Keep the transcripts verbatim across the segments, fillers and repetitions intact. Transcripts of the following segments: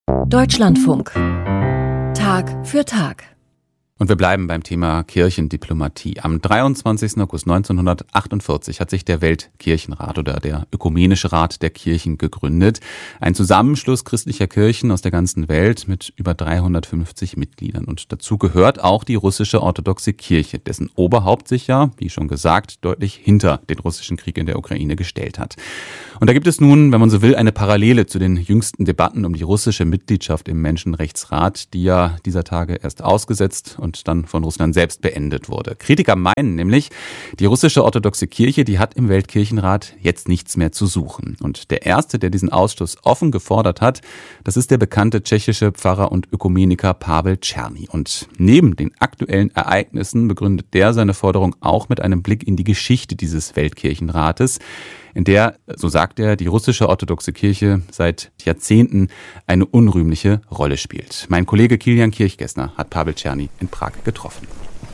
Deutschlandfunk. Tag für Tag. Und wir bleiben beim Thema Kirchendiplomatie. Am dreiundzwanzigsten August neunzehnhundertachtundvierzig hat sich der Weltkirchenrat oder der Ökumenische Rat der Kirchen gegründet. Ein Zusammenschluss christlicher Kirchen aus der ganzen Welt mit über dreihundertfünfzig Mitgliedern. Und dazu gehört auch die russische orthodoxe Kirche, dessen Oberhaupt sich ja, wie schon gesagt, deutlich hinter den russischen Krieg in der Ukraine gestellt hat. Und da gibt es nun, wenn man so will, eine Parallele zu den jüngsten Debatten um die russische Mitgliedschaft im Menschenrechtsrat, die ja dieser Tage erst ausgesetzt und dann von Russland selbst beendet wurde. Kritiker meinen nämlich, die russische orthodoxe Kirche, die hat im Weltkirchenrat jetzt nichts mehr zu suchen. Und der erste, der diesen Ausschluss offen gefordert hat, das ist der bekannte tschechische Pfarrer und Ökumeniker Pavel Czerny. Und neben den aktuellen Ereignissen begründet der seine Forderung auch mit einem Blick in die Geschichte dieses Weltkirchenrates, in der, so sagt er, die russische orthodoxe Kirche seit Jahrzehnten eine unrühmliche Rolle spielt. Mein Kollege Kilian Kirchgessner hat Pavel Czerny in Prag getroffen.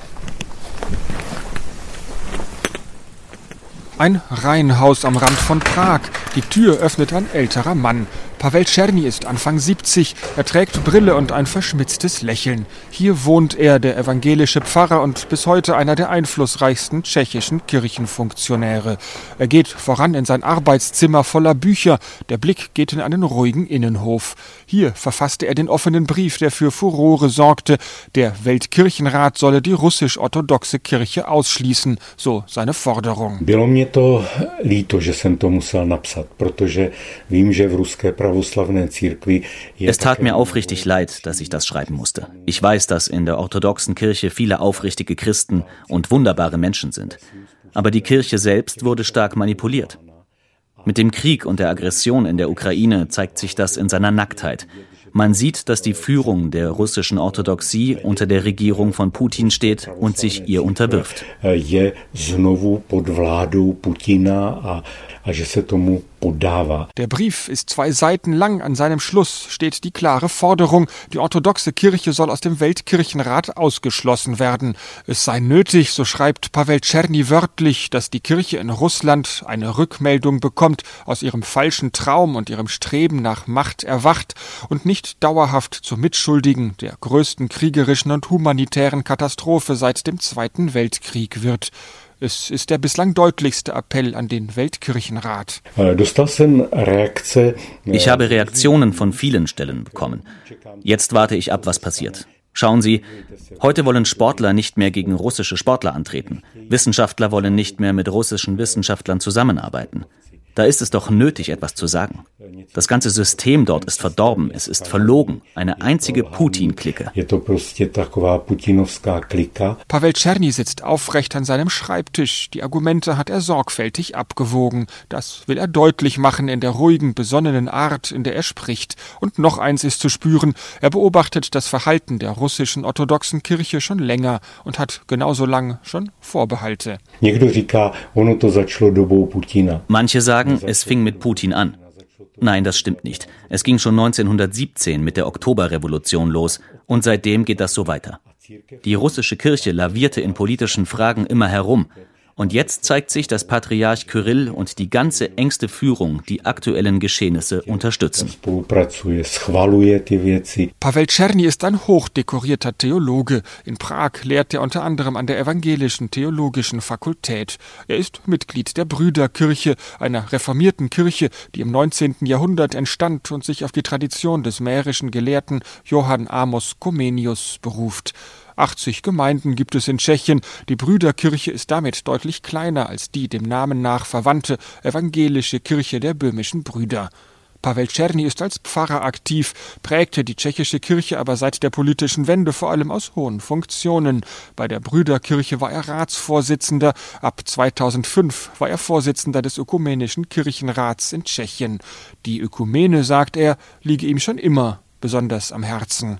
Ein Reihenhaus am Rand von Prag. Die Tür öffnet ein älterer Mann. Pavel Czerny ist Anfang siebzig. Er trägt Brille und ein verschmitztes Lächeln. Hier wohnt er, der evangelische Pfarrer und bis heute einer der einflussreichsten tschechischen Kirchenfunktionäre. Er geht voran in sein Arbeitszimmer voller Bücher. Der Blick geht in einen ruhigen Innenhof. Hier verfasste er den offenen Brief, der für Furore sorgte. Der Weltkirchenrat solle die russisch-orthodoxe Kirche ausschließen, so seine Forderung. Bylo mě to líto, že jsem to musel napsat, protože vím, že v ruské pravoslavné církvi. Es tat mir aufrichtig leid, dass ich das schreiben musste. Ich weiß, dass in der orthodoxen Kirche viele aufrichtige Christen und wunderbare Menschen sind. Aber die Kirche selbst wurde stark manipuliert. Mit dem Krieg und der Aggression in der Ukraine zeigt sich das in seiner Nacktheit. Man sieht, dass die Führung der russischen Orthodoxie unter der Regierung von Putin steht und sich ihr unterwirft. Je znovu pod vládou Putina a, a že se tomu podává. Der Brief ist zwei Seiten lang. An seinem Schluss steht die klare Forderung, die orthodoxe Kirche soll aus dem Weltkirchenrat ausgeschlossen werden. Es sei nötig, so schreibt Pavel Czerny wörtlich, dass die Kirche in Russland eine Rückmeldung bekommt, aus ihrem falschen Traum und ihrem Streben nach Macht erwacht und nicht dauerhaft zur Mitschuldigen der größten kriegerischen und humanitären Katastrophe seit dem Zweiten Weltkrieg wird. Es ist der bislang deutlichste Appell an den Weltkirchenrat. Ich habe Reaktionen von vielen Stellen bekommen. Jetzt warte ich ab, was passiert. Schauen Sie, heute wollen Sportler nicht mehr gegen russische Sportler antreten. Wissenschaftler wollen nicht mehr mit russischen Wissenschaftlern zusammenarbeiten. Da ist es doch nötig, etwas zu sagen. Das ganze System dort ist verdorben, es ist verlogen. Eine einzige Putin-Clique. Pavel Czerny sitzt aufrecht an seinem Schreibtisch. Die Argumente hat er sorgfältig abgewogen. Das will er deutlich machen in der ruhigen, besonnenen Art, in der er spricht. Und noch eins ist zu spüren. Er beobachtet das Verhalten der russischen orthodoxen Kirche schon länger und hat genauso lang schon Vorbehalte. Manche sagen, es fing mit Putin an. Nein, das stimmt nicht. Es ging schon neunzehnhundertsiebzehn mit der Oktoberrevolution los und seitdem geht das so weiter. Die russische Kirche lavierte in politischen Fragen immer herum. Und jetzt zeigt sich, dass Patriarch Kyrill und die ganze engste Führung die aktuellen Geschehnisse unterstützen. Pavel Czerny ist ein hochdekorierter Theologe. In Prag lehrt er unter anderem an der Evangelischen Theologischen Fakultät. Er ist Mitglied der Brüderkirche, einer reformierten Kirche, die im neunzehnten Jahrhundert entstand und sich auf die Tradition des mährischen Gelehrten Johann Amos Comenius beruft. achtzig Gemeinden gibt es in Tschechien. Die Brüderkirche ist damit deutlich kleiner als die dem Namen nach verwandte evangelische Kirche der böhmischen Brüder. Pavel Czerny ist als Pfarrer aktiv, prägte die tschechische Kirche aber seit der politischen Wende vor allem aus hohen Funktionen. Bei der Brüderkirche war er Ratsvorsitzender. Ab zweitausendfünf war er Vorsitzender des Ökumenischen Kirchenrats in Tschechien. Die Ökumene, sagt er, liege ihm schon immer besonders am Herzen.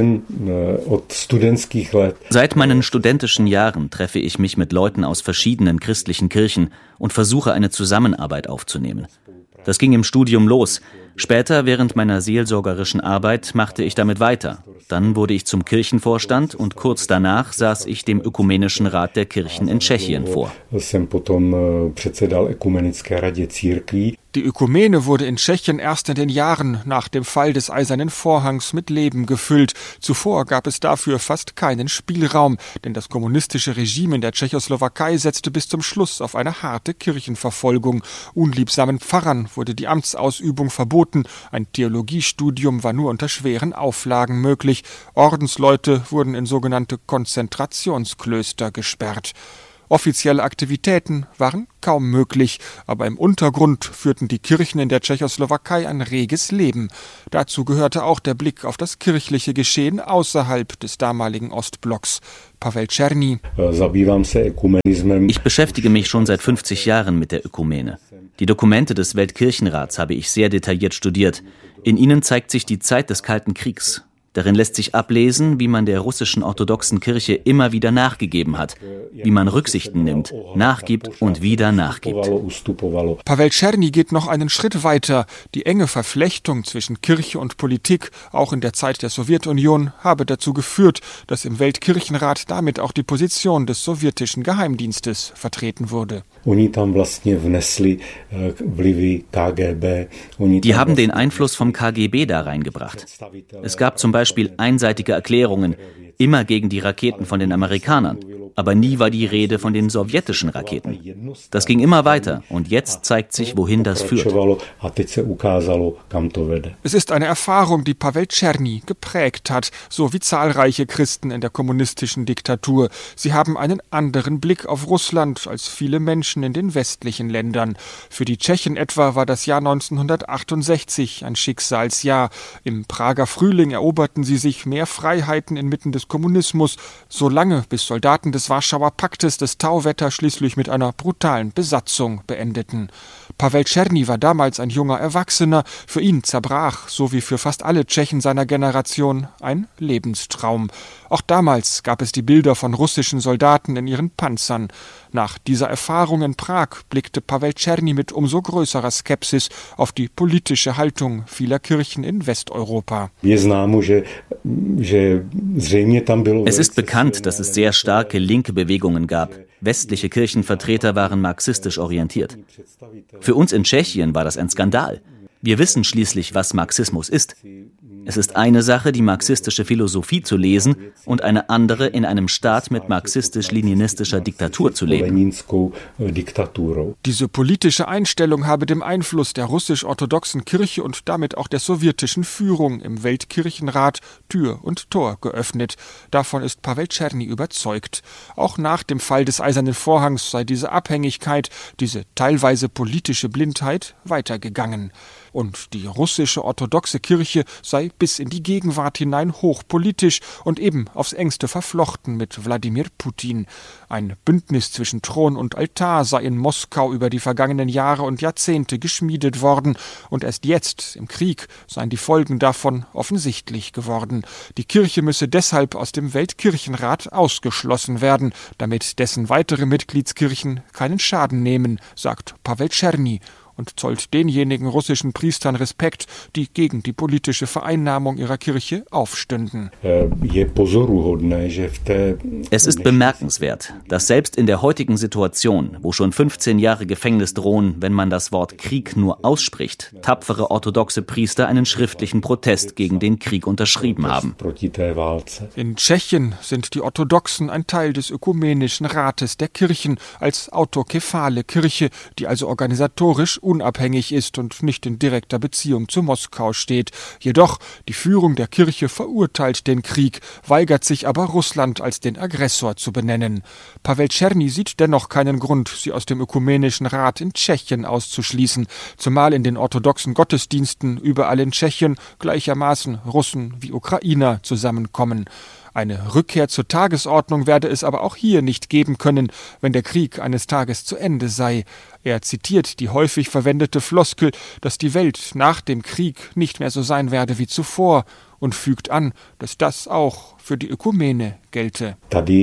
Seit meinen studentischen Jahren treffe ich mich mit Leuten aus verschiedenen christlichen Kirchen und versuche eine Zusammenarbeit aufzunehmen. Das ging im Studium los. Später, während meiner seelsorgerischen Arbeit, machte ich damit weiter. Dann wurde ich zum Kirchenvorstand und kurz danach saß ich dem Ökumenischen Rat der Kirchen in Tschechien vor. Die Ökumene wurde in Tschechien erst in den Jahren nach dem Fall des Eisernen Vorhangs mit Leben gefüllt. Zuvor gab es dafür fast keinen Spielraum, denn das kommunistische Regime in der Tschechoslowakei setzte bis zum Schluss auf eine harte Kirchenverfolgung. Unliebsamen Pfarrern wurde die Amtsausübung verboten, ein Theologiestudium war nur unter schweren Auflagen möglich, Ordensleute wurden in sogenannte Konzentrationsklöster gesperrt. Offizielle Aktivitäten waren kaum möglich, aber im Untergrund führten die Kirchen in der Tschechoslowakei ein reges Leben. Dazu gehörte auch der Blick auf das kirchliche Geschehen außerhalb des damaligen Ostblocks. Pavel Czerny. Ich beschäftige mich schon seit fünfzig Jahren mit der Ökumene. Die Dokumente des Weltkirchenrats habe ich sehr detailliert studiert. In ihnen zeigt sich die Zeit des Kalten Kriegs. Darin lässt sich ablesen, wie man der russischen orthodoxen Kirche immer wieder nachgegeben hat, wie man Rücksichten nimmt, nachgibt und wieder nachgibt. Pavel Czerny geht noch einen Schritt weiter. Die enge Verflechtung zwischen Kirche und Politik, auch in der Zeit der Sowjetunion, habe dazu geführt, dass im Weltkirchenrat damit auch die Position des sowjetischen Geheimdienstes vertreten wurde. Die haben den Einfluss vom K G B da reingebracht. Es gab zum Beispiel Beispiel einseitige Erklärungen, immer gegen die Raketen von den Amerikanern. Aber nie war die Rede von den sowjetischen Raketen. Das ging immer weiter und jetzt zeigt sich, wohin das führt. Es ist eine Erfahrung, die Pavel Czerny geprägt hat, so wie zahlreiche Christen in der kommunistischen Diktatur. Sie haben einen anderen Blick auf Russland als viele Menschen in den westlichen Ländern. Für die Tschechen etwa war das Jahr neunzehnhundertachtundsechzig ein Schicksalsjahr. Im Prager Frühling eroberten sie sich mehr Freiheiten inmitten des Kommunismus, solange bis Soldaten des Warschauer Paktes das Tauwetter schließlich mit einer brutalen Besatzung beendeten. Pavel Czerny war damals ein junger Erwachsener. Für ihn zerbrach, so wie für fast alle Tschechen seiner Generation, ein Lebenstraum. Auch damals gab es die Bilder von russischen Soldaten in ihren Panzern. Nach dieser Erfahrung in Prag blickte Pavel Czerny mit umso größerer Skepsis auf die politische Haltung vieler Kirchen in Westeuropa. Es ist bekannt, dass es sehr starke linke Bewegungen gab. Westliche Kirchenvertreter waren marxistisch orientiert. Für uns in Tschechien war das ein Skandal. Wir wissen schließlich, was Marxismus ist. Es ist eine Sache, die marxistische Philosophie zu lesen und eine andere, in einem Staat mit marxistisch-leninistischer Diktatur zu leben. Diese politische Einstellung habe dem Einfluss der russisch-orthodoxen Kirche und damit auch der sowjetischen Führung im Weltkirchenrat Tür und Tor geöffnet. Davon ist Pavel Czerny überzeugt. Auch nach dem Fall des Eisernen Vorhangs sei diese Abhängigkeit, diese teilweise politische Blindheit weitergegangen. Und die russische orthodoxe Kirche sei bis in die Gegenwart hinein hochpolitisch und eben aufs engste verflochten mit Wladimir Putin. Ein Bündnis zwischen Thron und Altar sei in Moskau über die vergangenen Jahre und Jahrzehnte geschmiedet worden und erst jetzt, im Krieg, seien die Folgen davon offensichtlich geworden. Die Kirche müsse deshalb aus dem Weltkirchenrat ausgeschlossen werden, damit dessen weitere Mitgliedskirchen keinen Schaden nehmen, sagt Pavel Czerny und zollt denjenigen russischen Priestern Respekt, die gegen die politische Vereinnahmung ihrer Kirche aufstünden. Es ist bemerkenswert, dass selbst in der heutigen Situation, wo schon fünfzehn Jahre Gefängnis drohen, wenn man das Wort Krieg nur ausspricht, tapfere orthodoxe Priester einen schriftlichen Protest gegen den Krieg unterschrieben haben. In Tschechien sind die Orthodoxen ein Teil des Ökumenischen Rates der Kirchen als autokephale Kirche, die also organisatorisch unabhängig ist und nicht in direkter Beziehung zu Moskau steht. Jedoch, die Führung der Kirche verurteilt den Krieg, weigert sich aber Russland als den Aggressor zu benennen. Pavel Czerny sieht dennoch keinen Grund, sie aus dem Ökumenischen Rat in Tschechien auszuschließen, zumal in den orthodoxen Gottesdiensten überall in Tschechien gleichermaßen Russen wie Ukrainer zusammenkommen. Eine Rückkehr zur Tagesordnung werde es aber auch hier nicht geben können, wenn der Krieg eines Tages zu Ende sei. Er zitiert die häufig verwendete Floskel, dass die Welt nach dem Krieg nicht mehr so sein werde wie zuvor, und fügt an, dass das auch für die Ökumene gelte.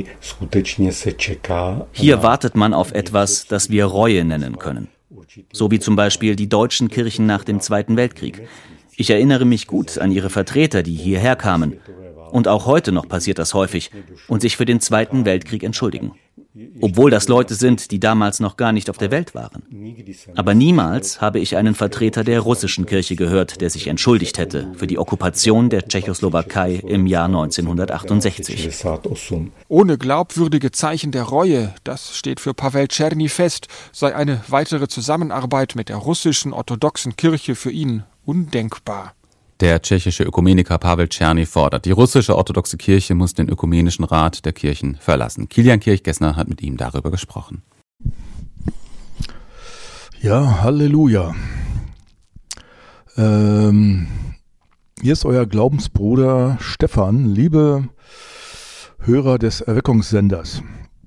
Hier wartet man auf etwas, das wir Reue nennen können. So wie zum Beispiel die deutschen Kirchen nach dem Zweiten Weltkrieg. Ich erinnere mich gut an ihre Vertreter, die hierher kamen. Und auch heute noch passiert das häufig und sich für den Zweiten Weltkrieg entschuldigen. obwohl das Leute sind, die damals noch gar nicht auf der Welt waren. Aber niemals habe ich einen Vertreter der russischen Kirche gehört, der sich entschuldigt hätte für die Okkupation der Tschechoslowakei im Jahr neunzehnhundertachtundsechzig. Ohne glaubwürdige Zeichen der Reue, das steht für Pavel Czerny fest, sei eine weitere Zusammenarbeit mit der russischen orthodoxen Kirche für ihn undenkbar. Der tschechische Ökumeniker Pavel Czerny fordert, die russische orthodoxe Kirche muss den Ökumenischen Rat der Kirchen verlassen. Kilian Kirchgessner hat mit ihm darüber gesprochen. Ja, Halleluja. Ähm, hier ist euer Glaubensbruder Stefan, liebe Hörer des Erweckungssenders.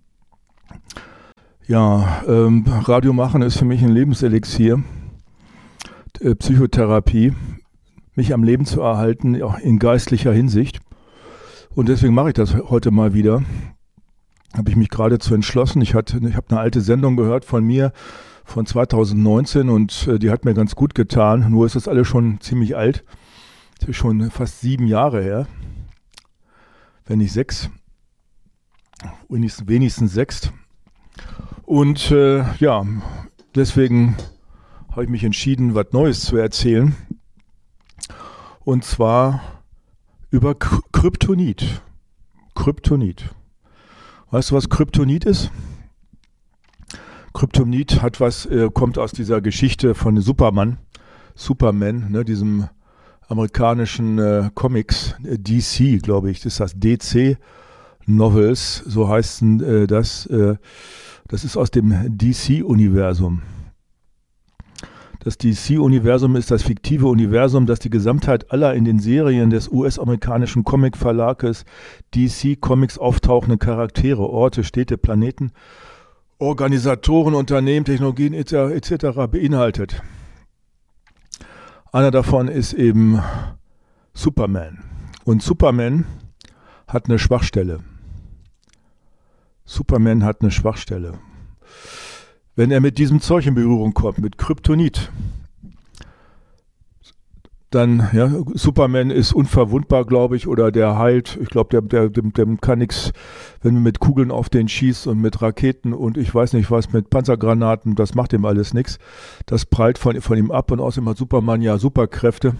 Ja, ähm, Radio machen ist für mich ein Lebenselixier, äh, Psychotherapie, mich am Leben zu erhalten, auch in geistlicher Hinsicht. Und deswegen mache ich das heute mal wieder. Habe ich mich geradezu entschlossen. Ich hatte, ich habe eine alte Sendung gehört von mir von zweitausendneunzehn und äh, die hat mir ganz gut getan. Nur ist das alles schon ziemlich alt. Das ist schon fast sieben Jahre her. Wenn nicht sechs. Wenigstens, wenigstens sechs. Und äh, ja, deswegen habe ich mich entschieden, was Neues zu erzählen. Und zwar über K- Kryptonit. Kryptonit. Weißt du, was Kryptonit ist? Kryptonit hat was, äh, kommt aus dieser Geschichte von Superman, Superman, ne, diesem amerikanischen äh, Comics, äh, D C, glaube ich, das ist das D C Novels, so heißen äh, das. Äh, das ist aus dem D C-Universum. Das D C-Universum ist das fiktive Universum, das die Gesamtheit aller in den Serien des U S-amerikanischen Comic-Verlages D C Comics auftauchenden Charaktere, Orte, Städte, Planeten, Organisatoren, Unternehmen, Technologien et cetera beinhaltet. Einer davon ist eben Superman. Und Superman hat eine Schwachstelle. Superman hat eine Schwachstelle. Wenn er mit diesem Zeug in Berührung kommt, mit Kryptonit, dann, ja, Superman ist unverwundbar, glaube ich, oder der heilt, ich glaube, der, der, dem, dem kann nichts, wenn man mit Kugeln auf den schießt und mit Raketen und ich weiß nicht was, mit Panzergranaten, das macht ihm alles nichts. Das prallt von, von ihm ab und außerdem hat Superman ja Superkräfte.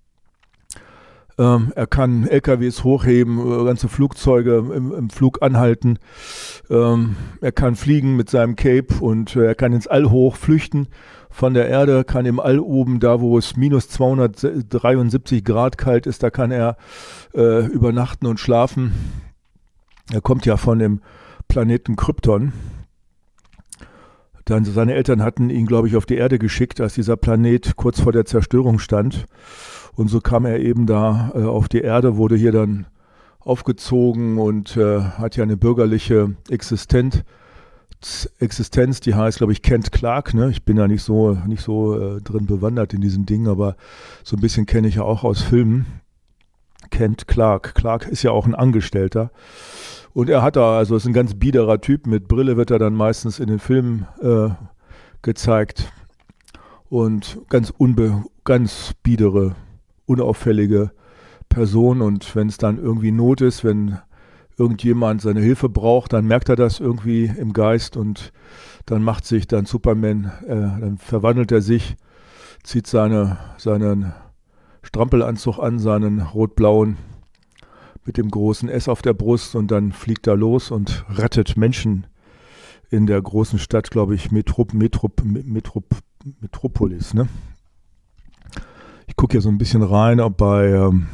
Ähm, er kann L K Ws hochheben, ganze Flugzeuge im, im Flug anhalten. Ähm, er kann fliegen mit seinem Cape und äh, er kann ins All hoch flüchten von der Erde, kann im All oben, da wo es minus zweihundertdreiundsiebzig Grad kalt ist, da kann er äh, übernachten und schlafen. Er kommt ja von dem Planeten Krypton. Dann, seine Eltern hatten ihn, glaube ich, auf die Erde geschickt, als dieser Planet kurz vor der Zerstörung stand. Und so kam er eben da äh, auf die Erde, wurde hier dann aufgezogen und äh, hat ja eine bürgerliche Existenz, Existenz, die heißt, glaube ich, Kent Clark. Ne? Ich bin ja nicht so, nicht so äh, drin bewandert in diesen Dingen, aber so ein bisschen kenne ich ja auch aus Filmen. Kent Clark. Clark ist ja auch ein Angestellter. Und er hat da, also ist ein ganz biederer Typ, mit Brille wird er dann meistens in den Filmen äh, gezeigt. Und ganz unbe, ganz biedere, unauffällige Person. Und wenn es dann irgendwie Not ist, wenn irgendjemand seine Hilfe braucht, dann merkt er das irgendwie im Geist und dann macht sich dann Superman, äh, dann verwandelt er sich, zieht seine, seinen Strampelanzug an, seinen rot-blauen mit dem großen S auf der Brust und dann fliegt er los und rettet Menschen in der großen Stadt, glaube ich, Metrop, Metrop, Metrop, Metropolis. Ne? Ich gucke hier so ein bisschen rein, ob bei ähm,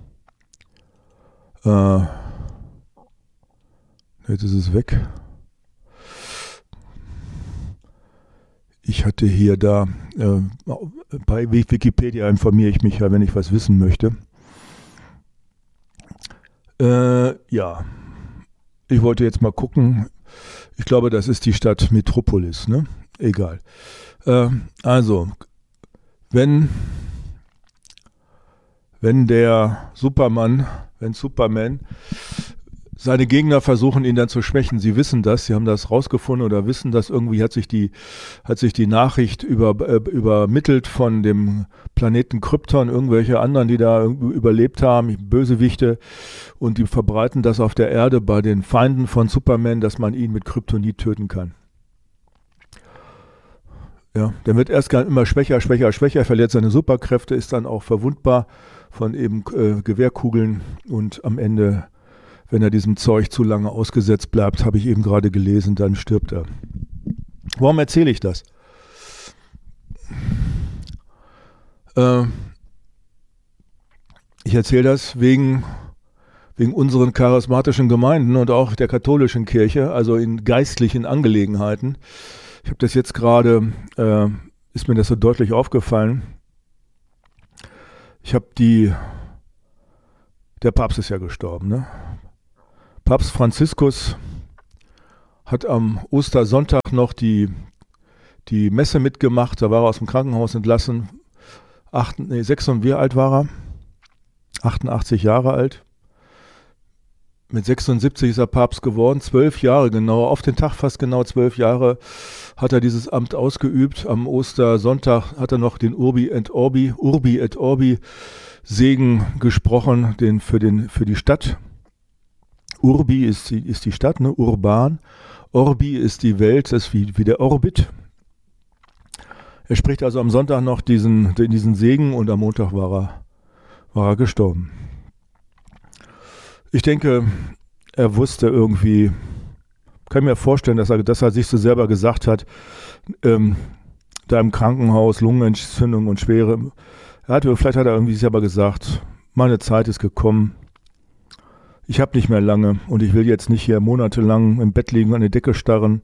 äh, jetzt ist es weg. Ich hatte hier da, äh, bei Wikipedia informiere ich mich ja, wenn ich was wissen möchte. Äh, ja, ich wollte jetzt mal gucken. Ich glaube, das ist die Stadt Metropolis, ne? Egal. Äh, also, wenn, wenn der Superman, wenn Superman seine Gegner versuchen ihn dann zu schwächen. Sie wissen das, sie haben das rausgefunden oder wissen das. Irgendwie hat sich die, hat sich die Nachricht über, äh, übermittelt von dem Planeten Krypton, irgendwelche anderen, die da überlebt haben, Bösewichte, und die verbreiten das auf der Erde bei den Feinden von Superman, dass man ihn mit Kryptonit töten kann. Ja, der wird erst immer schwächer, schwächer, schwächer, verliert seine Superkräfte, ist dann auch verwundbar von eben äh, Gewehrkugeln, und am Ende, wenn er diesem Zeug zu lange ausgesetzt bleibt, habe ich eben gerade gelesen, dann stirbt er. Warum erzähle ich das? Äh, ich erzähle das wegen, wegen unseren charismatischen Gemeinden und auch der katholischen Kirche, also in geistlichen Angelegenheiten. Ich habe das jetzt gerade, äh, ist mir das so deutlich aufgefallen. Ich habe die, der Papst ist ja gestorben, ne? Papst Franziskus hat am Ostersonntag noch die, die Messe mitgemacht. Da war er aus dem Krankenhaus entlassen. Acht, nee, sechs und wie alt war er? achtundachtzig Jahre alt. Mit sechsundsiebzig ist er Papst geworden. Zwölf Jahre genau, auf den Tag fast genau zwölf Jahre hat er dieses Amt ausgeübt. Am Ostersonntag hat er noch den Urbi et Orbi, Urbi et Orbi Segen gesprochen, den für, den, für die Stadt. Urbi ist die, ist die Stadt, ne? Urban. Orbi ist die Welt, das ist wie, wie der Orbit. Er spricht also am Sonntag noch diesen, diesen Segen, und am Montag war er, war er gestorben. Ich denke, er wusste irgendwie, kann mir vorstellen, dass er, dass er sich so selber gesagt hat, ähm, da im Krankenhaus, Lungenentzündung und schwere, er hatte, vielleicht hat er irgendwie selber gesagt, meine Zeit ist gekommen. Ich habe nicht mehr lange und ich will jetzt nicht hier monatelang im Bett liegen und an die Decke starren.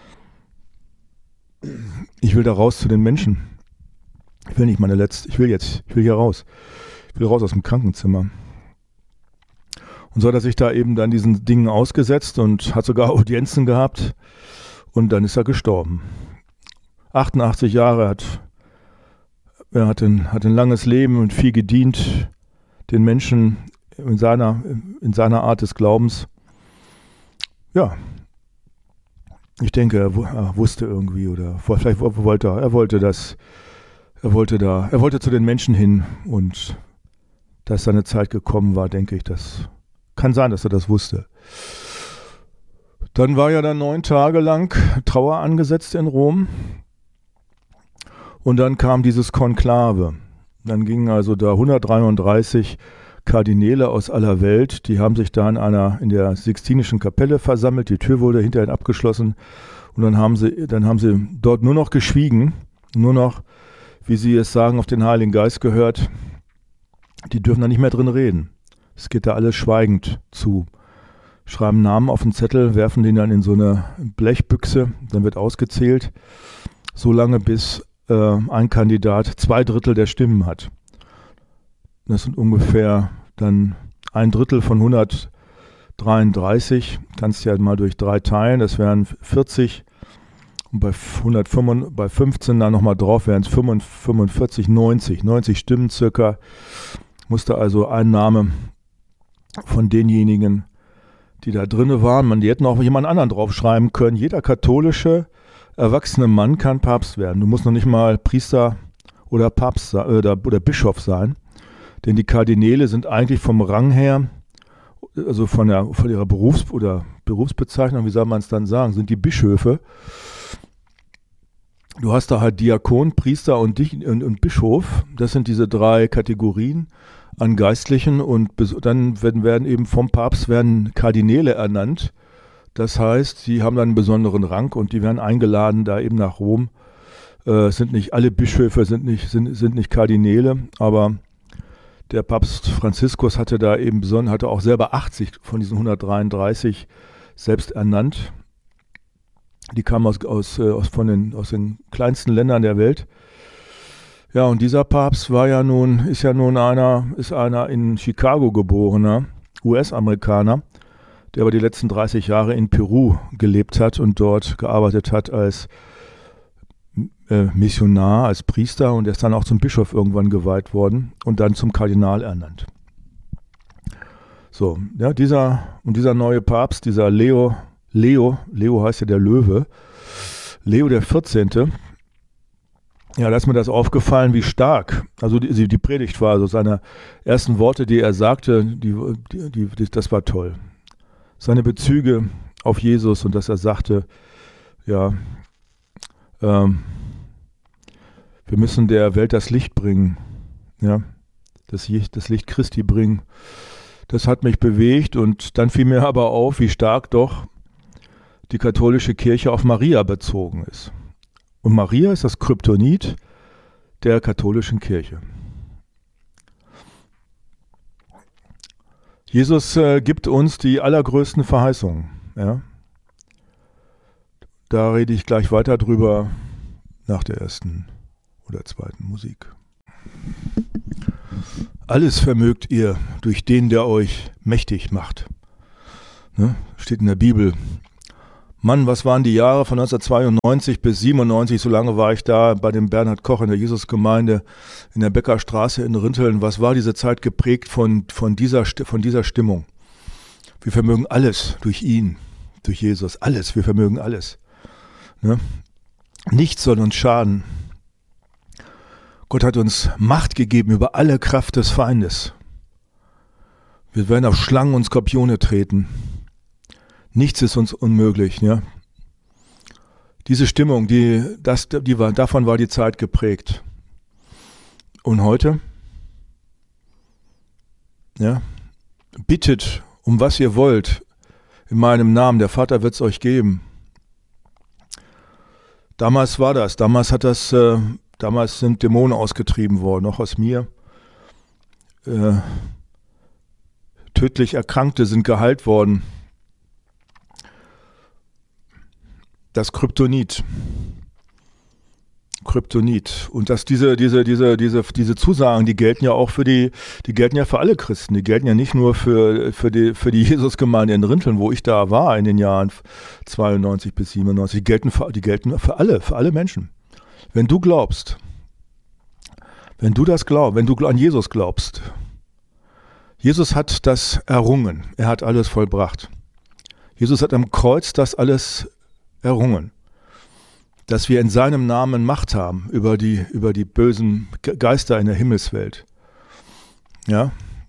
Ich will da raus zu den Menschen. Ich will nicht meine letzte, ich will jetzt, ich will hier raus. Ich will raus aus dem Krankenzimmer. Und so hat er sich da eben dann diesen Dingen ausgesetzt und hat sogar Audienzen gehabt, und dann ist er gestorben. achtundachtzig Jahre, hat, er hat ein, hat ein langes Leben und viel gedient den Menschen in seiner, in seiner Art des Glaubens. Ja, ich denke, er, er wusste irgendwie, oder vielleicht wollte er, er wollte das, er wollte da, er wollte zu den Menschen hin, und dass seine Zeit gekommen war, denke ich, das kann sein, dass er das wusste. Dann war ja dann neun Tage lang Trauer angesetzt in Rom, und dann kam dieses Konklave. Dann gingen also da hundertdreiunddreißig Kardinäle aus aller Welt, die haben sich da in einer, in der Sixtinischen Kapelle versammelt, die Tür wurde hinterher abgeschlossen, und dann haben sie, dann haben sie dort nur noch geschwiegen, nur noch, wie sie es sagen, auf den Heiligen Geist gehört. Die dürfen da nicht mehr drin reden. Es geht da alles schweigend zu. Schreiben Namen auf den Zettel, werfen den dann in so eine Blechbüchse, dann wird ausgezählt, so lange bis äh, ein Kandidat zwei Drittel der Stimmen hat. Das sind ungefähr dann ein Drittel von hundertdreiunddreißig. Kannst du ja mal durch drei teilen, das wären vierzig. Und bei, hundertfünf, bei fünfzehn dann nochmal drauf wären es fünfundvierzig, neunzig. neunzig Stimmen circa. Musste also ein Name von denjenigen, die da drinne waren, man, die hätten auch jemand anderen draufschreiben können. Jeder katholische, erwachsene Mann kann Papst werden. Du musst noch nicht mal Priester oder Papst oder, oder Bischof sein. Denn die Kardinäle sind eigentlich vom Rang her, also von, der, von ihrer Berufs- oder Berufsbezeichnung, wie soll man es dann sagen, sind die Bischöfe. Du hast da halt Diakon, Priester und, und, und Bischof. Das sind diese drei Kategorien an Geistlichen. Und dann werden, werden eben vom Papst werden Kardinäle ernannt. Das heißt, die haben dann einen besonderen Rang, und die werden eingeladen da eben nach Rom. Äh, sind nicht alle Bischöfe, sind nicht, sind, sind nicht Kardinäle, aber der Papst Franziskus hatte da eben besonders, hatte auch selber achtzig von diesen hundertdreiunddreißig selbst ernannt. Die kamen aus, aus, aus, von den, aus den kleinsten Ländern der Welt. Ja, und dieser Papst war ja nun, ist ja nun einer, ist einer in Chicago geborener U S-Amerikaner, der aber die letzten dreißig Jahre in Peru gelebt hat und dort gearbeitet hat als äh, Missionar, als Priester, und er ist dann auch zum Bischof irgendwann geweiht worden und dann zum Kardinal ernannt. So. So, ja, dieser, und dieser neue Papst, dieser Leo, Leo, Leo heißt ja der Löwe, Leo der vierzehnte. Ja, da ist mir das aufgefallen, wie stark, also die, die Predigt war, also seine ersten Worte, die er sagte, die, die, die, das war toll. Seine Bezüge auf Jesus und dass er sagte, ja, ähm, wir müssen der Welt das Licht bringen, ja, das, das Licht Christi bringen. Das hat mich bewegt und dann fiel mir aber auf, wie stark doch die katholische Kirche auf Maria bezogen ist. Und Maria ist das Kryptonit der katholischen Kirche. Jesus äh, gibt uns die allergrößten Verheißungen. Ja? Da rede ich gleich weiter drüber nach der ersten oder zweiten Musik. Alles vermögt ihr durch den, der euch mächtig macht. Ne? Steht in der Bibel. Mann, was waren die Jahre von neunzehnhundertzweiundneunzig bis siebenundneunzig, so lange war ich da bei dem Bernhard Koch in der Jesusgemeinde in der Beckerstraße in Rinteln. Was war diese Zeit geprägt von, von, dieser, von dieser Stimmung? Wir vermögen alles durch ihn, durch Jesus, alles, wir vermögen alles. Ne? Nichts soll uns schaden. Gott hat uns Macht gegeben über alle Kraft des Feindes. Wir werden auf Schlangen und Skorpione treten. Nichts ist uns unmöglich, ja. Diese Stimmung, die, das, die war, davon war die Zeit geprägt. Und heute? Ja. Bittet um was ihr wollt in meinem Namen. Der Vater wird es euch geben. Damals war das. Damals hat das, äh, damals sind Dämonen ausgetrieben worden, auch aus mir. Äh, tödlich Erkrankte sind geheilt worden. Das Kryptonit. Kryptonit. Und dass diese, diese, diese, diese, diese Zusagen, die gelten ja auch für die, die gelten ja für alle Christen. Die gelten ja nicht nur für, für die, für die Jesusgemeinde in Rinteln, wo ich da war in den Jahren zweiundneunzig bis siebenundneunzig. Die gelten für, die gelten für alle, für alle Menschen. Wenn du glaubst, wenn du das glaubst, wenn du an Jesus glaubst, Jesus hat das errungen. Er hat alles vollbracht. Jesus hat am Kreuz das alles errungen, dass wir in seinem Namen Macht haben über die, über die bösen Geister in der Himmelswelt. Ja,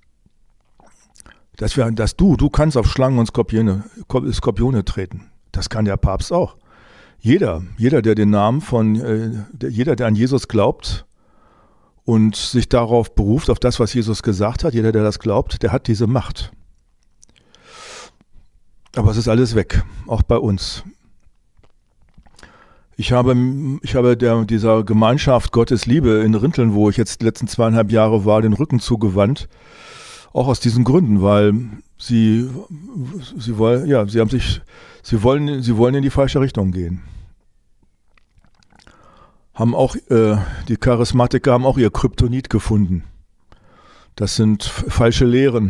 dass wir, dass du, du kannst auf Schlangen und Skorpione, Skorpione treten. Das kann der Papst auch. Jeder, jeder, der den Namen von, äh, der, jeder, der an Jesus glaubt und sich darauf beruft, auf das, was Jesus gesagt hat, jeder, der das glaubt, der hat diese Macht. Aber es ist alles weg, auch bei uns. Ich habe, ich habe der, dieser Gemeinschaft Gottes Liebe in Rinteln, wo ich jetzt die letzten zweieinhalb Jahre war, den Rücken zugewandt. Auch aus diesen Gründen, weil sie, sie wollen, ja, sie haben sich, sie wollen, sie wollen in die falsche Richtung gehen. Haben auch, äh, die Charismatiker haben auch ihr Kryptonit gefunden. Das sind falsche Lehren.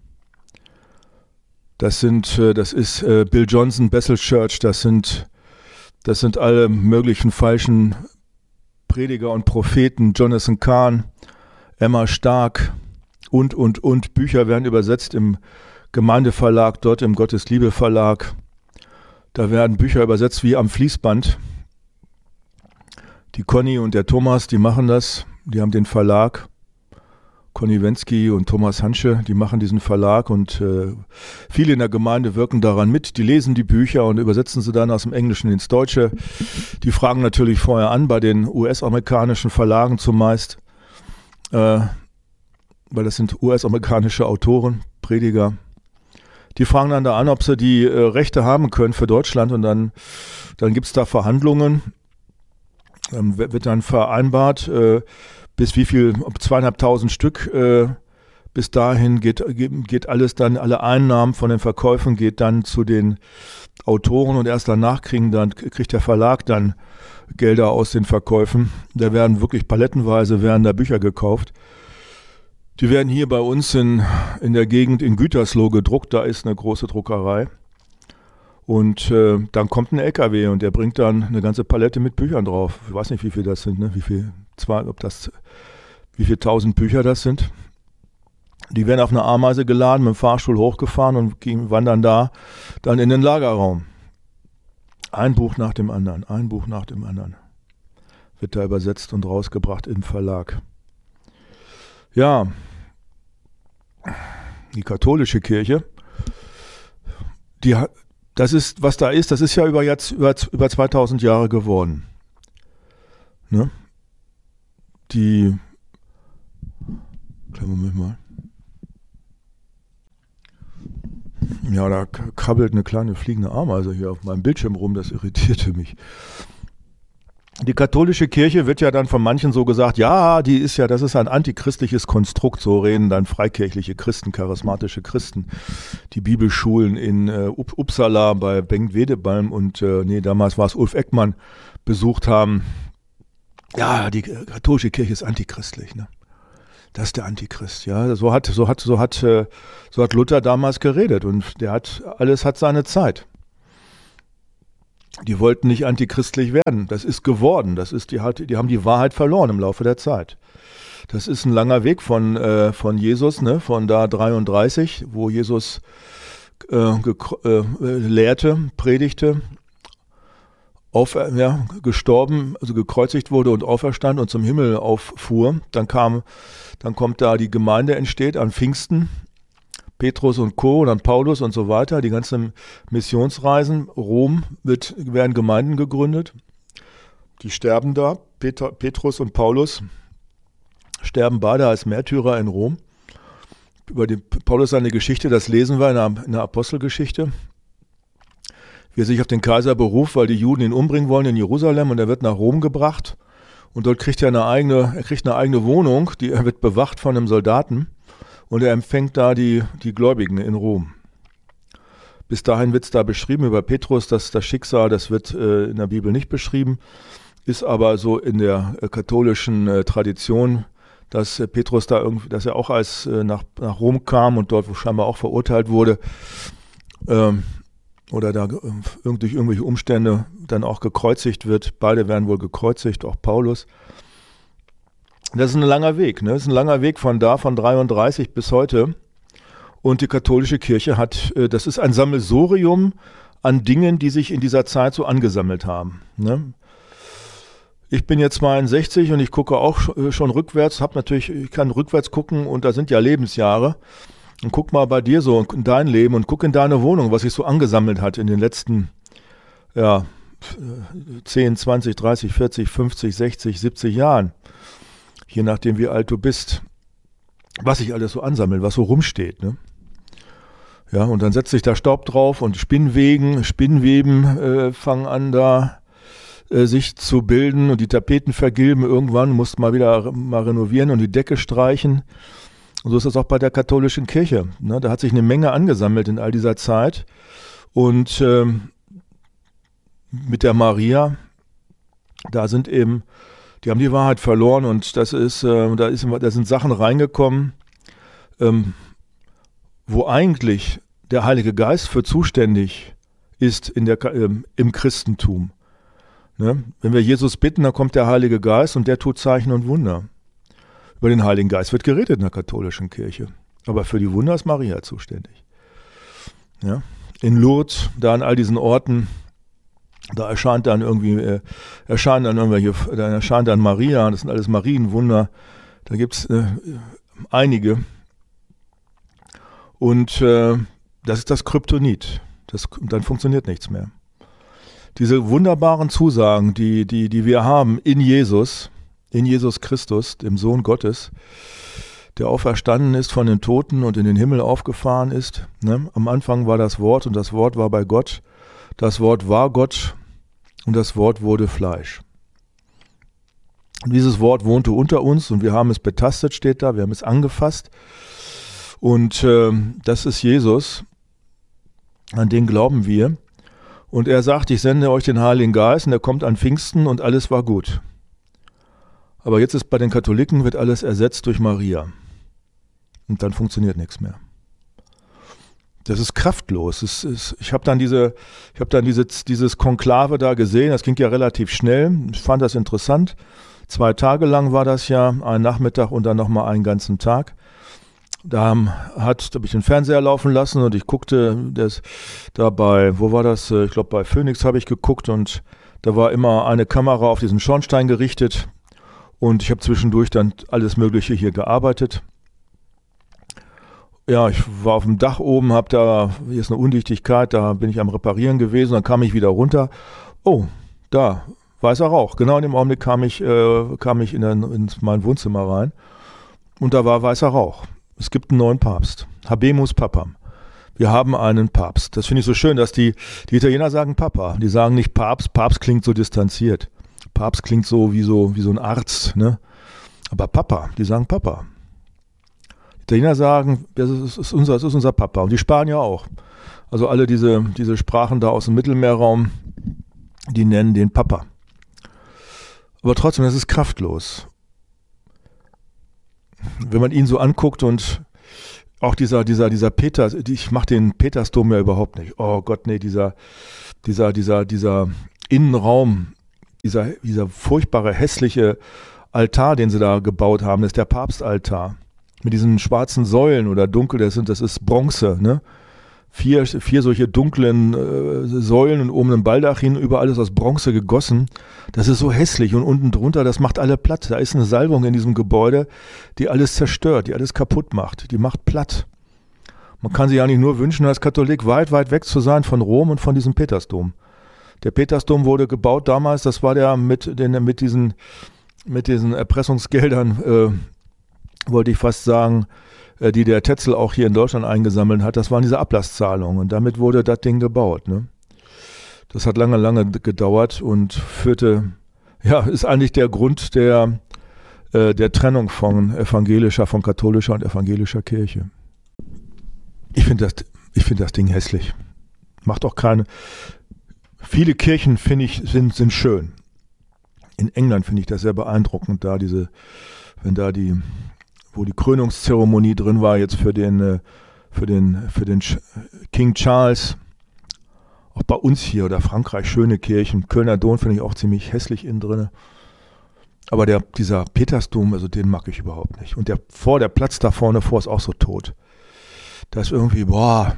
Das sind, äh, das ist äh, Bill Johnson, Bethel Church, das sind Das sind alle möglichen falschen Prediger und Propheten, Jonathan Cahn, Emma Stark und, und, und. Bücher werden übersetzt im Gemeindeverlag, dort im Gottesliebe Verlag. Da werden Bücher übersetzt wie am Fließband. Die Conny und der Thomas, die machen das, die haben den Verlag. Conny Wensky und Thomas Hansche, die machen diesen Verlag und äh, viele in der Gemeinde wirken daran mit. Die lesen die Bücher und übersetzen sie dann aus dem Englischen ins Deutsche. Die fragen natürlich vorher an bei den U S-amerikanischen Verlagen zumeist, äh, weil das sind U S-amerikanische Autoren, Prediger. Die fragen dann da an, ob sie die äh, Rechte haben können für Deutschland und dann, dann gibt es da Verhandlungen. Dann wird dann vereinbart, äh, bis wie viel, zweieinhalbtausend Stück, äh, bis dahin geht, geht alles dann, alle Einnahmen von den Verkäufen geht dann zu den Autoren und erst danach kriegen dann, kriegt der Verlag dann Gelder aus den Verkäufen. Da werden wirklich palettenweise werden da Bücher gekauft. Die werden hier bei uns in, in der Gegend in Gütersloh gedruckt, da ist eine große Druckerei. Und äh, dann kommt ein L K W und der bringt dann eine ganze Palette mit Büchern drauf. Ich weiß nicht, wie viel das sind, ne? Wie viel, zwar, ob das, wie viel tausend Bücher das sind. Die werden auf eine Ameise geladen, mit dem Fahrstuhl hochgefahren und gehen, wandern da dann in den Lagerraum. Ein Buch nach dem anderen, ein Buch nach dem anderen. Wird da übersetzt und rausgebracht im Verlag. Ja, die katholische Kirche, die, das ist, was da ist, das ist ja über, jetzt, über, über zweitausend Jahre geworden. Ne? Die, kleinen Moment mal. Ja, da krabbelt eine kleine fliegende Ameise hier auf meinem Bildschirm rum, das irritierte mich. Die katholische Kirche wird ja dann von manchen so gesagt, ja, die ist ja, das ist ein antichristliches Konstrukt, so reden dann freikirchliche Christen, charismatische Christen, die Bibelschulen in äh, Uppsala bei Bengt Wedebalm und, äh, nee, damals war es Ulf Eckmann, besucht haben. Ja, die katholische Kirche ist antichristlich, ne? Das ist der Antichrist, ja. So hat, so hat, so hat, so hat Luther damals geredet und der hat, alles hat seine Zeit. Die wollten nicht antichristlich werden. Das ist geworden. Das ist, die, hat, die haben die Wahrheit verloren im Laufe der Zeit. Das ist ein langer Weg von, äh, von Jesus, ne, von da dreiunddreißig, wo Jesus äh, äh, lehrte, predigte, auf, ja, gestorben, also gekreuzigt wurde und auferstand und zum Himmel auffuhr. Dann kam, dann kommt da die Gemeinde, entsteht an Pfingsten, Petrus und Co. und dann Paulus und so weiter, die ganzen Missionsreisen. Rom wird, werden Gemeinden gegründet. Die sterben da. Peter, Petrus und Paulus sterben beide als Märtyrer in Rom. Über die, Paulus seine Geschichte, das lesen wir in der, in der Apostelgeschichte. Wie er sich auf den Kaiser beruft, weil die Juden ihn umbringen wollen in Jerusalem und er wird nach Rom gebracht. Und dort kriegt er eine eigene, er kriegt eine eigene Wohnung, die, er wird bewacht von einem Soldaten und er empfängt da die, die Gläubigen in Rom. Bis dahin wird es da beschrieben über Petrus, dass das Schicksal, das wird äh, in der Bibel nicht beschrieben, ist aber so in der äh, katholischen äh, Tradition, dass äh, Petrus da irgendwie, dass er auch als äh, nach, nach Rom kam und dort wo scheinbar auch verurteilt wurde, ähm, oder da durch irgendwelche Umstände dann auch gekreuzigt wird. Beide werden wohl gekreuzigt, auch Paulus. Das ist ein langer Weg, ne? Das ist ein langer Weg von da, von dreiunddreißig bis heute. Und die katholische Kirche hat, das ist ein Sammelsurium an Dingen, die sich in dieser Zeit so angesammelt haben, ne? Ich bin jetzt zweiundsechzig und ich gucke auch schon rückwärts, habe natürlich, ich kann rückwärts gucken und da sind ja Lebensjahre. Und guck mal bei dir so in dein Leben und guck in deine Wohnung, was sich so angesammelt hat in den letzten ja, zehn, zwanzig, dreißig, vierzig, fünfzig, sechzig, siebzig Jahren. Je nachdem, wie alt du bist. Was sich alles so ansammelt, was so rumsteht, ne? Ja, und dann setzt sich da Staub drauf und Spinnweben, Spinnweben äh, fangen an da äh, sich zu bilden und die Tapeten vergilben. Irgendwann musst du mal wieder mal renovieren und die Decke streichen. Und so ist das auch bei der katholischen Kirche, ne? Da hat sich eine Menge angesammelt in all dieser Zeit. Und ähm, mit der Maria, da sind eben, die haben die Wahrheit verloren und das ist, äh, da, ist da sind Sachen reingekommen, ähm, wo eigentlich der Heilige Geist für zuständig ist in der, äh, im Christentum. Ne? Wenn wir Jesus bitten, dann kommt der Heilige Geist und der tut Zeichen und Wunder. Über den Heiligen Geist wird geredet in der katholischen Kirche. Aber für die Wunder ist Maria zuständig. Ja? In Lourdes, da an all diesen Orten, da erscheint dann irgendwie, äh, erscheinen dann irgendwelche, da erscheint dann Maria, das sind alles Marienwunder. Da gibt es äh, einige. Und äh, das ist das Kryptonit. Das, dann funktioniert nichts mehr. Diese wunderbaren Zusagen, die, die, die wir haben in Jesus, in Jesus Christus, dem Sohn Gottes, der auferstanden ist von den Toten und in den Himmel aufgefahren ist. Ne? Am Anfang war das Wort und das Wort war bei Gott. Das Wort war Gott und das Wort wurde Fleisch. Und dieses Wort wohnte unter uns und wir haben es betastet, steht da, wir haben es angefasst. Und äh, das ist Jesus, an den glauben wir. Und er sagt, ich sende euch den Heiligen Geist und er kommt an Pfingsten und alles war gut. Aber jetzt ist bei den Katholiken, wird alles ersetzt durch Maria. Und dann funktioniert nichts mehr. Das ist kraftlos. Das ist, ich habe dann, diese, ich hab dann diese, dieses Konklave da gesehen, das ging ja relativ schnell. Ich fand das interessant. Zwei Tage lang war das ja, ein Nachmittag und dann nochmal einen ganzen Tag. Da hat, da habe ich den Fernseher laufen lassen und ich guckte das dabei, wo war das? Ich glaube bei Phoenix habe ich geguckt und da war immer eine Kamera auf diesen Schornstein gerichtet und ich habe zwischendurch dann alles Mögliche hier gearbeitet. Ja, ich war auf dem Dach oben, habe da, hier ist eine Undichtigkeit, da bin ich am Reparieren gewesen, dann kam ich wieder runter. Oh, da, weißer Rauch. Genau in dem Augenblick kam ich, äh, kam ich in, den, in mein Wohnzimmer rein und da war weißer Rauch. Es gibt einen neuen Papst, Habemus Papam. Wir haben einen Papst. Das finde ich so schön, dass die, die Italiener sagen Papa. Die sagen nicht Papst, Papst klingt so distanziert. Papst klingt so wie so, wie so ein Arzt, ne? Aber Papa, die sagen Papa. Die Italiener sagen, das ist, ist, unser, das ist unser Papa. Und die Spanier auch. Also alle diese, diese Sprachen da aus dem Mittelmeerraum, die nennen den Papa. Aber trotzdem, das ist kraftlos. Wenn man ihn so anguckt und auch dieser, dieser, dieser Peter, ich mache den Petersdom ja überhaupt nicht. Oh Gott, nee, dieser, dieser, dieser, dieser Innenraum, dieser, dieser furchtbare, hässliche Altar, den sie da gebaut haben, das ist der Papstaltar. Mit diesen schwarzen Säulen oder dunkel, das sind, das ist Bronze, ne? Vier, vier solche dunklen äh, Säulen und oben ein Baldachin, überall ist aus Bronze gegossen. Das ist so hässlich und unten drunter, das macht alle platt. Da ist eine Salbung in diesem Gebäude, die alles zerstört, die alles kaputt macht, die macht platt. Man kann sich ja nicht nur wünschen, als Katholik weit, weit weg zu sein von Rom und von diesem Petersdom. Der Petersdom wurde gebaut damals, das war der mit, den, mit, diesen, mit diesen Erpressungsgeldern, äh, wollte ich fast sagen, die der Tetzel auch hier in Deutschland eingesammelt hat, das waren diese Ablasszahlungen und damit wurde das Ding gebaut. Ne? Das hat lange, lange gedauert und führte, ja, ist eigentlich der Grund der, äh, der Trennung von evangelischer, von katholischer und evangelischer Kirche. Ich finde das, ich finde das Ding hässlich. Macht auch keine, viele Kirchen, finde ich, sind, sind schön. In England finde ich das sehr beeindruckend, da diese, wenn da die wo die Krönungszeremonie drin war, jetzt für den, für den, für den King Charles. Auch bei uns hier oder Frankreich, schöne Kirchen. Kölner Dom finde ich auch ziemlich hässlich innen drin. Aber der, dieser Petersdom, also den mag ich überhaupt nicht. Und der vor, der Platz da vorne vor ist auch so tot. Da ist irgendwie, boah,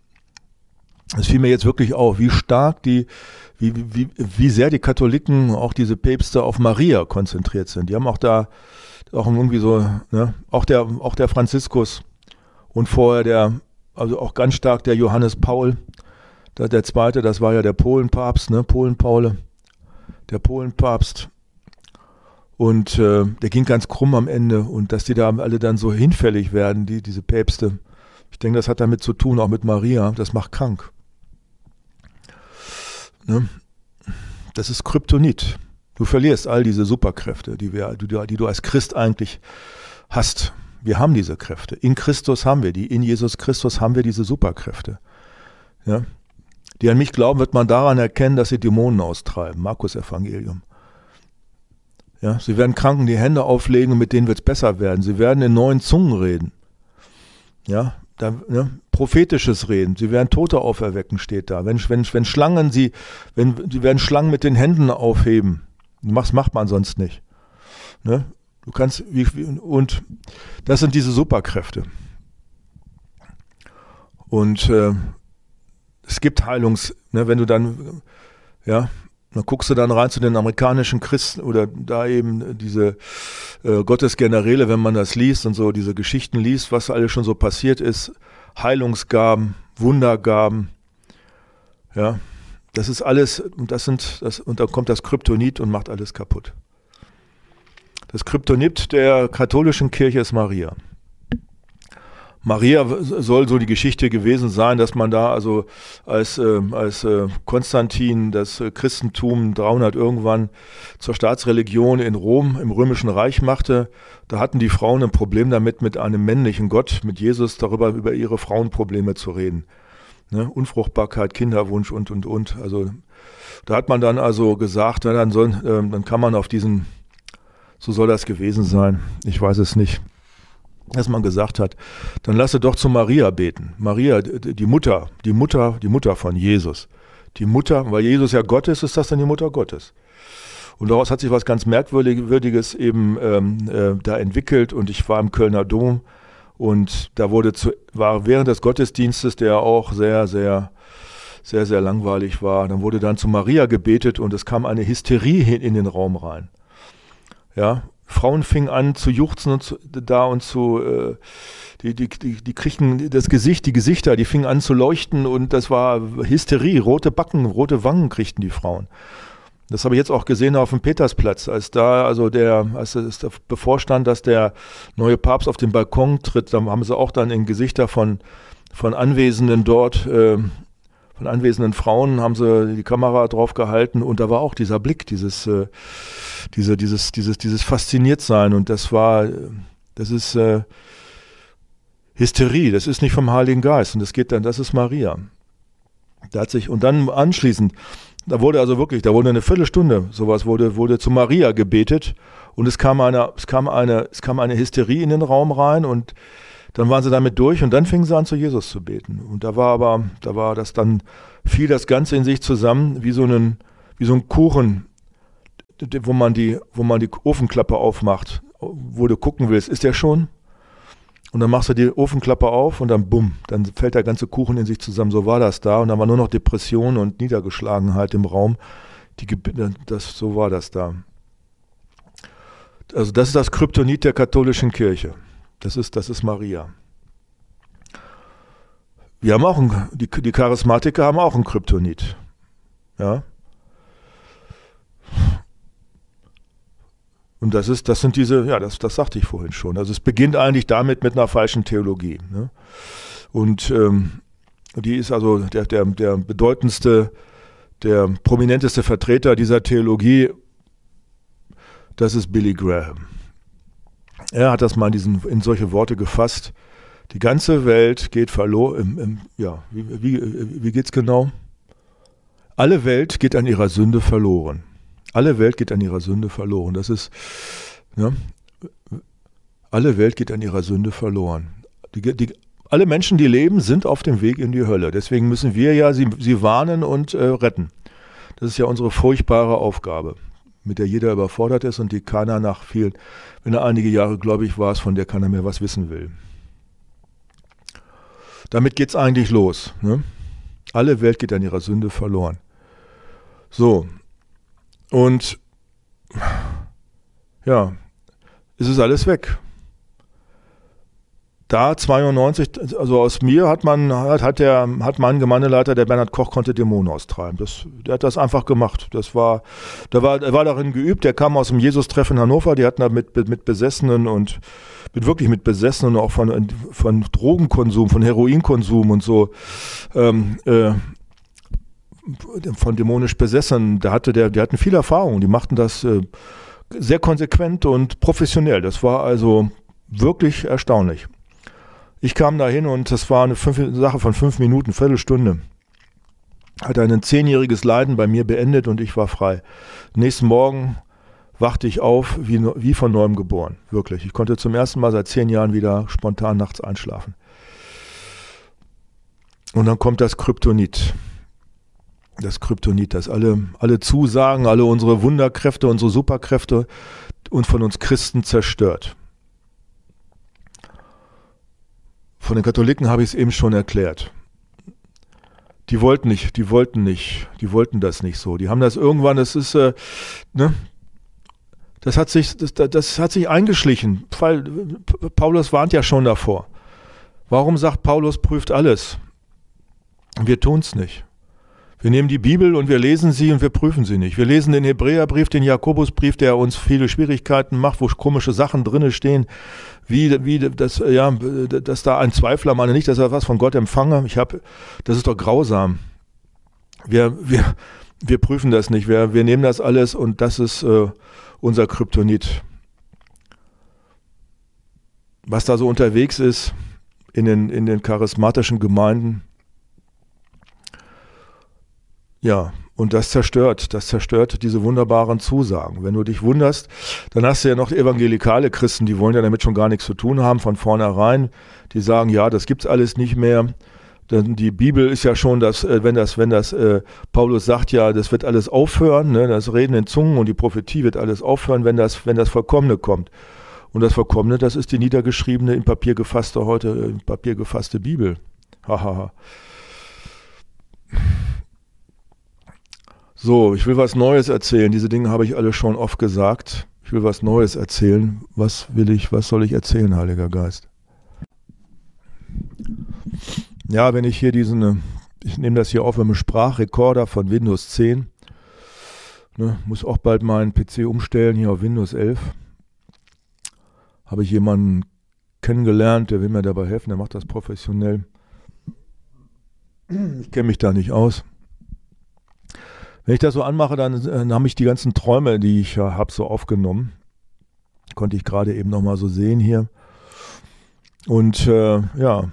es fiel mir jetzt wirklich auf, wie stark die, wie, wie, wie sehr die Katholiken, auch diese Päpste, auf Maria konzentriert sind. Die haben auch da auch irgendwie so, ne, auch der, auch der Franziskus und vorher der, also auch ganz stark der Johannes Paul, der, der zweite, das war ja der Polenpapst, ne, Polenpaule, der Polenpapst und äh, der ging ganz krumm am Ende und dass die da alle dann so hinfällig werden, die, diese Päpste, ich denke, das hat damit zu tun, auch mit Maria, das macht krank. Ne? Das ist Kryptonit. Du verlierst all diese Superkräfte, die, wir, die, die du als Christ eigentlich hast. Wir haben diese Kräfte. In Christus haben wir die. In Jesus Christus haben wir diese Superkräfte. Ja? Die an mich glauben, wird man daran erkennen, dass sie Dämonen austreiben. Markus Evangelium. Ja? Sie werden Kranken die Hände auflegen und mit denen wird es besser werden. Sie werden in neuen Zungen reden. Ja? Da, ne? Prophetisches Reden. Sie werden Tote auferwecken, steht da. Wenn, wenn, wenn Schlangen sie, wenn, sie werden Schlangen mit den Händen aufheben. Das macht man sonst nicht. Ne? Du kannst, wie, und das sind diese Superkräfte. Und äh, es gibt Heilungs, ne, wenn du dann, ja, dann guckst du dann rein zu den amerikanischen Christen oder da eben diese äh, Gottesgeneräle, wenn man das liest und so diese Geschichten liest, was alles schon so passiert ist, Heilungsgaben, Wundergaben, ja. Das ist alles, und das sind, das, und dann kommt das Kryptonit und macht alles kaputt. Das Kryptonit der katholischen Kirche ist Maria. Maria soll so die Geschichte gewesen sein, dass man da also als, äh, als äh, Konstantin das Christentum dreihundert irgendwann zur Staatsreligion in Rom im Römischen Reich machte. Da hatten die Frauen ein Problem damit, mit einem männlichen Gott, mit Jesus, darüber über ihre Frauenprobleme zu reden. Ne, Unfruchtbarkeit, Kinderwunsch und, und, und. Also da hat man dann also gesagt, na, dann, soll, äh, dann kann man auf diesen, so soll das gewesen sein, ich weiß es nicht, dass man gesagt hat, dann lasse doch zu Maria beten. Maria, die Mutter, die Mutter, die Mutter von Jesus. Die Mutter, weil Jesus ja Gott ist, ist das dann die Mutter Gottes. Und daraus hat sich was ganz Merkwürdiges eben ähm, äh, da entwickelt und ich war im Kölner Dom Und da wurde zu, war während des Gottesdienstes, der auch sehr, sehr, sehr, sehr langweilig war, dann wurde dann zu Maria gebetet und es kam eine Hysterie hin in den Raum rein. Ja, Frauen fingen an zu juchzen und zu, da und zu, äh, die, die, die, die kriegten das Gesicht, die Gesichter, die fingen an zu leuchten und das war Hysterie, rote Backen, rote Wangen kriegten die Frauen. Das habe ich jetzt auch gesehen auf dem Petersplatz, als da, also der, als es bevorstand, dass der neue Papst auf den Balkon tritt, dann haben sie auch dann in Gesichter von, von Anwesenden dort, äh, von anwesenden Frauen, haben sie die Kamera drauf gehalten und da war auch dieser Blick, dieses, äh, diese, dieses, dieses, dieses Fasziniertsein und das war, das ist äh, Hysterie, das ist nicht vom Heiligen Geist und das geht dann, das ist Maria. Da hat sich, und dann anschließend, da wurde also wirklich, da wurde eine Viertelstunde, sowas wurde, wurde zu Maria gebetet und es kam eine, es kam eine, es kam eine Hysterie in den Raum rein und dann waren sie damit durch und dann fingen sie an, zu Jesus zu beten. Und da war aber, da war das dann, fiel das Ganze in sich zusammen, wie so ein, wie so ein Kuchen, wo man die, wo man die Ofenklappe aufmacht, wo du gucken willst, ist der schon? Und dann machst du die Ofenklappe auf und dann bumm, dann fällt der ganze Kuchen in sich zusammen. So war das da und dann war nur noch Depression und Niedergeschlagenheit im Raum. Die, das, so war das da. Also das ist das Kryptonit der katholischen Kirche. Das ist, das ist Maria. Wir haben auch ein, die, die Charismatiker haben auch ein Kryptonit. Ja. Und das ist, das sind diese, ja, das, das sagte ich vorhin schon. Also es beginnt eigentlich damit mit einer falschen Theologie. Ne? Und ähm, die ist also der, der, der bedeutendste, der prominenteste Vertreter dieser Theologie, das ist Billy Graham. Er hat das mal in, diesen, in solche Worte gefasst. Die ganze Welt geht verloren, ja, wie, wie, wie geht's genau? Alle Welt geht an ihrer Sünde verloren. Alle Welt geht an ihrer Sünde verloren. Das ist, ja, alle Welt geht an ihrer Sünde verloren. Die, die, alle Menschen, die leben, sind auf dem Weg in die Hölle. Deswegen müssen wir ja sie, sie warnen und äh, retten. Das ist ja unsere furchtbare Aufgabe, mit der jeder überfordert ist und die keiner nach vielen, wenn er einige Jahre gläubig war, von der keiner mehr was wissen will. Damit geht's eigentlich los. Ne? Alle Welt geht an ihrer Sünde verloren. So. Und ja, es ist alles weg. Da zweiundneunzig, also aus mir hat man, hat, hat der, hat mein Gemeindeleiter, der Bernhard Koch, konnte Dämonen austreiben. Das, der hat das einfach gemacht. Das war, der war, er war darin geübt. Der kam aus dem Jesus-Treff in Hannover. Die hatten da mit, mit Besessenen und mit wirklich mit Besessenen auch von, von Drogenkonsum, von Heroinkonsum und so, ähm, äh, von dämonisch besessen. Da hatte der, die hatten viel Erfahrung. Die machten das äh, sehr konsequent und professionell. Das war also wirklich erstaunlich. Ich kam da hin und das war eine fünf, Sache von fünf Minuten, Viertelstunde. Hat ein zehnjähriges Leiden bei mir beendet und ich war frei. Nächsten Morgen wachte ich auf, wie, wie von neuem geboren. Wirklich. Ich konnte zum ersten Mal seit zehn Jahren wieder spontan nachts einschlafen. Und dann kommt das Kryptonit. Das Kryptonit, das alle, alle Zusagen, alle unsere Wunderkräfte, unsere Superkräfte und von uns Christen zerstört. Von den Katholiken habe ich es eben schon erklärt. Die wollten nicht, die wollten nicht, die wollten das nicht so. Die haben das irgendwann, das ist, äh, ne, das hat sich, das, das hat sich eingeschlichen. Weil Paulus warnt ja schon davor. Warum sagt Paulus, prüft alles? Wir tun es nicht. Wir nehmen die Bibel und wir lesen sie und wir prüfen sie nicht. Wir lesen den Hebräerbrief, den Jakobusbrief, der uns viele Schwierigkeiten macht, wo komische Sachen drinne stehen, wie, wie das, ja, dass da ein Zweifler meine nicht, dass er was von Gott empfange. Ich habe, das ist doch grausam. Wir, wir, wir prüfen das nicht. Wir, wir nehmen das alles und das ist äh, unser Kryptonit. Was da so unterwegs ist in den, in den charismatischen Gemeinden, ja, und das zerstört, das zerstört diese wunderbaren Zusagen. Wenn du dich wunderst, dann hast du ja noch evangelikale Christen, die wollen ja damit schon gar nichts zu tun haben von vornherein. Die sagen, ja, das gibt's alles nicht mehr. Denn die Bibel ist ja schon, dass, wenn das, wenn das, äh, Paulus sagt ja, das wird alles aufhören, ne, das Reden in Zungen und die Prophetie wird alles aufhören, wenn das, wenn das Vollkommene kommt. Und das Verkommene, das ist die niedergeschriebene, in Papier gefasste, heute in Papier gefasste Bibel. Hahaha. So, ich will was Neues erzählen. Diese Dinge habe ich alle schon oft gesagt. Ich will was Neues erzählen. Was will ich, was soll ich erzählen, Heiliger Geist? Ja, wenn ich hier diesen, ich nehme das hier auf mit einem Sprachrekorder von Windows zehn. Ne, muss auch bald meinen P C umstellen, hier auf Windows elf. Habe ich jemanden kennengelernt, der will mir dabei helfen, der macht das professionell. Ich kenne mich da nicht aus. Wenn ich das so anmache, dann, dann habe ich die ganzen Träume, die ich ja habe, so aufgenommen. Konnte ich gerade eben nochmal so sehen hier. Und äh, ja,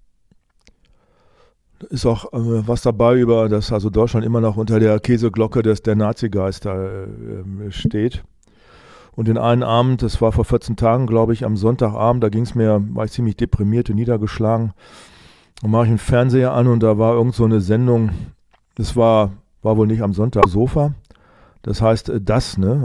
ist auch äh, was dabei, über dass also Deutschland immer noch unter der Käseglocke des, der Nazigeister äh, steht. Und den einen Abend, das war vor vierzehn Tagen, glaube ich, am Sonntagabend, da ging es mir, war ich ziemlich deprimiert und niedergeschlagen. Dann mache ich einen Fernseher an und da war irgend so eine Sendung, das war, war wohl nicht am Sonntag, Sofa. Das heißt, das, ne?